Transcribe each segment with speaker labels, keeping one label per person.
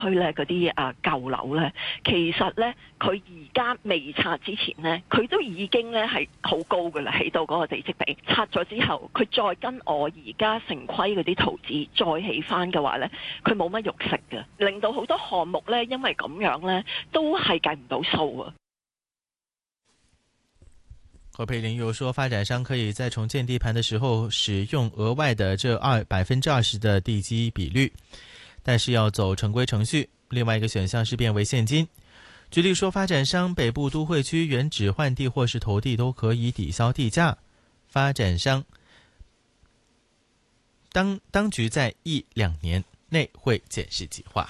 Speaker 1: 區咧嗰啲舊樓咧，其實咧佢而家未拆之前咧，佢都已經咧係好高㗎啦，起到嗰個地積比。拆咗之後，佢再跟我而家城規嗰啲圖紙再起翻嘅話咧，佢冇乜肉食嘅，令到好多項目咧因為咁樣咧都係計唔到數啊。
Speaker 2: 何佩玲又说，发展商可以在重建地盘的时候使用额外的这20%的地基比率，但是要走常规程序。另外一个选项是变为现金。举例说，发展商北部都会区原址换地或是投地都可以抵消地价。发展商当局在1-2年内会检视计划。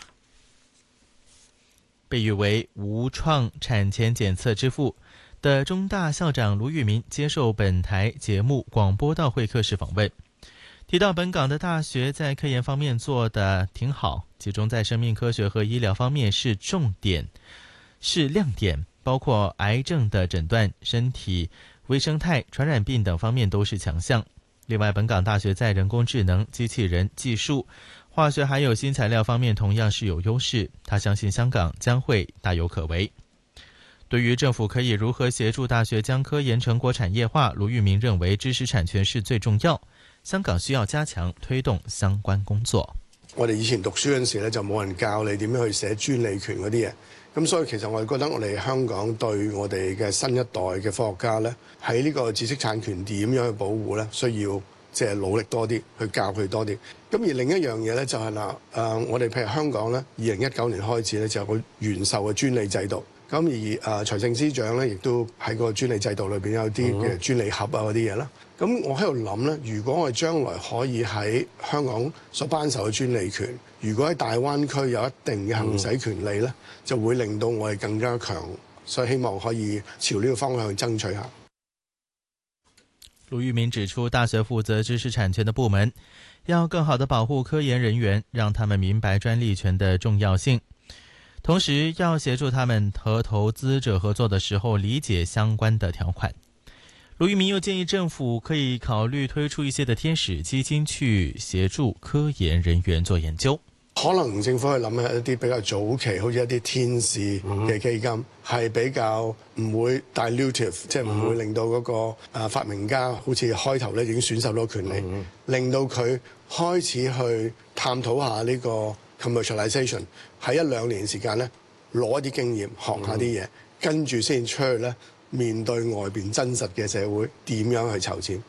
Speaker 2: 被誉为无创产前检测之父的中大校长卢玉民接受本台节目广播道会客室访问，提到本港的大学在科研方面做得挺好，其中在生命科学和医疗方面是重点，是亮点，包括癌症的诊断、身体微生态、传染病等方面都是强项。另外，本港大学在人工智能、机器人技术、化学还有新材料方面同样是有优势，他相信香港将会大有可为。对于政府可以如何协助大学将科研成果产业化，卢玉明认为知識產權是最重要，香港需要加強推動相關工作。
Speaker 3: 我哋以前讀書嗰陣時咧，就冇人教你點樣去寫專利權嗰啲嘢，咁所以其實我哋覺得我哋香港對我哋嘅新一代嘅科學家咧，喺呢個知識產權點樣去保護咧，需要即係努力多啲，去教佢多啲。咁而另一樣嘢咧就係我哋譬如香港咧，2019年開始咧就有個原授嘅專利制度。咁而財政司長咧，亦都喺個專利制度裏邊有啲嘅專利盒啊嗰啲嘢啦。咁我喺度諗咧，如果我哋將來可以喺香港所頒授嘅專利權，如果喺大灣區有一定嘅行使權利咧，就會令到我哋更加強。所以希望可以朝呢個方向去爭取下。
Speaker 2: 盧玉明指出，大學負責知識產權的部門要更好地保護科研人員，讓他們明白專利權的重要性。同時要協助他們和投資者合作的時候理解相關的條款。盧玉明又建議政府可以考慮推出一些的天使基金去協助科研人員做研究。
Speaker 3: 可能政府去諗下一啲比較早期，好似一啲天使嘅基金，係比較唔會 dilutive， 即係唔會令到嗰個發明家好似開頭咧已經選手咗權利，令到佢開始去探討下呢個commercialization 喺1-2年時間咧，攞一啲經驗，學下啲嘢，跟住先出去咧，面對外邊真實嘅社會，點樣去籌錢。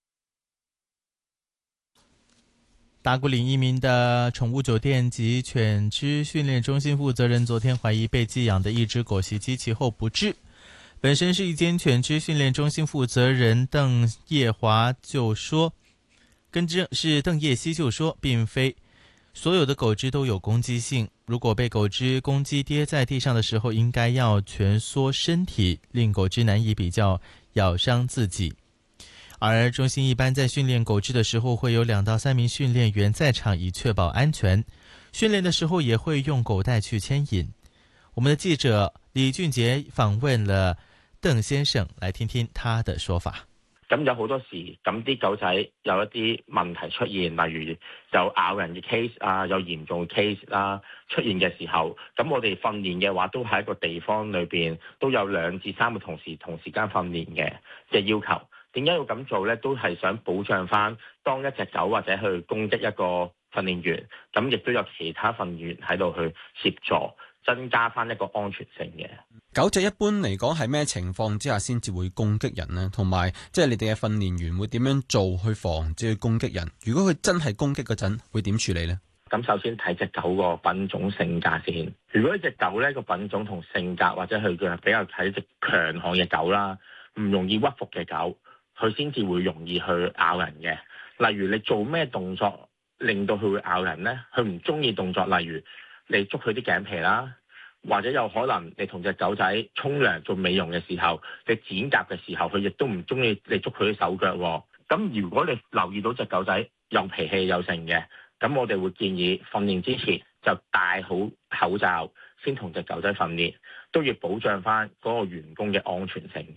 Speaker 2: 大谷嶺一名的寵物酒店及犬隻訓練中心負責人昨天懷疑被寄養的一隻狗襲擊其後不治。本身是一間犬隻訓練中心負責人鄧葉華就說，鄧葉希就說，並非所有的狗隻都有攻擊性，如果被狗隻攻擊跌在地上的時候，應該要蜷縮身體，令狗隻難以比較咬傷自己。而中心一般在訓練狗隻的時候，會有2到3名訓練員在場，以確保安全。訓練的時候也會用狗帶去牽引。我們的記者李俊傑訪問了鄧先生，來聽聽他的說法。
Speaker 4: 咁有好多時，咁啲狗仔有一啲問題出現，例如有咬人嘅 case 啊，有嚴重嘅 case 啦，出現嘅時候，咁我哋訓練嘅話，都喺一個地方裏邊都有2至3個同事同時間訓練嘅要求。點解要咁做呢？都係想保障翻當一隻狗或者去攻擊一個訓練員，咁亦都有其他訓練員喺度去協助，增加翻一個安全性嘅。
Speaker 5: 狗隻一般嚟講係咩情況之下先至會攻擊人呢？同埋即係你哋嘅訓練員會點樣做去防止去攻擊人？如果佢真係攻擊嗰陣，會點處理呢？
Speaker 4: 咁首先睇隻狗個品種性格先。如果隻狗呢個品種同性格或者佢嘅比較係一隻強悍嘅狗啦，唔容易屈服嘅狗，佢先至會容易去咬人嘅。例如你做咩動作令到佢會咬人呢？佢唔中意動作，例如你捉佢啲頸皮啦，或者有可能你同隻狗仔沖涼做美容嘅時候，你剪甲嘅時候，佢亦都唔中意你捉佢啲手腳喎。咁如果你留意到隻狗仔有脾氣有性嘅，咁我哋會建議訓練之前就戴好口罩先同隻狗仔訓練，都要保障翻嗰個員工嘅安全性嘅。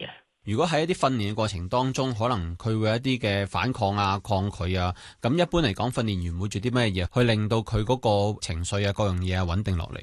Speaker 5: 如果喺一啲訓練嘅過程當中，可能佢會有一啲嘅反抗啊、抗拒啊，咁一般嚟講，訓練員會做啲咩嘢去令到佢嗰個情緒啊、各樣嘢啊穩定落嚟？